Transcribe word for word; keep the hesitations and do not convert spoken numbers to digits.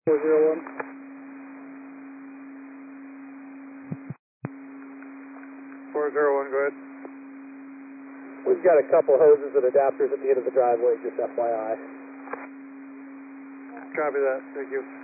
four zero one. four zero one, go ahead. We've got a couple hoses and adapters at the end of the driveway, just F Y I. Copy that, thank you.